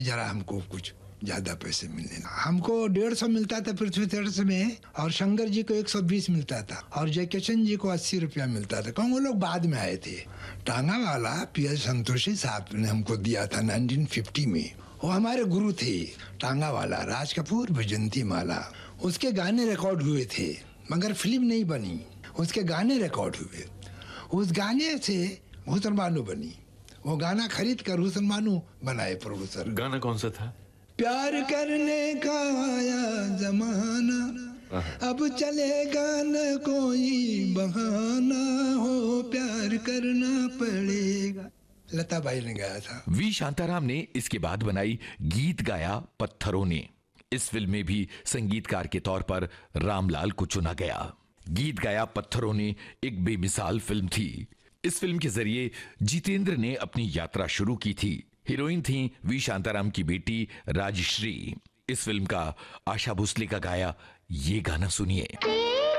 जरा हमको कुछ ज्यादा पैसे मिलने लगे। हमको 150 मिलता था पृथ्वी तर्ज में, और शंकर जी को 120 मिलता था, और जयकिशन जी को 80 रुपया मिलता था। क्यों? वो लोग बाद में आए थे। टांगा वाला पी.एस. संतोषी साहब ने हमको दिया था 1950 में। वो हमारे गुरु थे। टांगा वाला, राज कपूर, वैजंती माला, उसके गाने रिकॉर्ड हुए थे, मगर फिल्म नहीं बनी। उसके गाने रिकॉर्ड हुए, उस गाने से हुसन बानो बनी। वो गाना खरीद कर हुसन बानो बनाए प्रोड्यूसर। गाना कौन सा था? प्यार करने का आया जमाना, अब चलेगा न कोई बहाना, हो प्यार करना पड़ेगा। लता बाई ने गाया था। वी शांताराम ने इसके बाद बनाई गीत गाया पत्थरों ने। इस फिल्म में भी संगीतकार के तौर पर रामलाल को चुना गया। गीत गाया पत्थरों ने एक बेमिसाल फिल्म थी। इस फिल्म के जरिए जितेंद्र ने अपनी यात्रा शुरू की थी। हीरोइन थी वी शांताराम की बेटी राजश्री। इस फिल्म का आशा भोसले का गाया ये गाना सुनिए।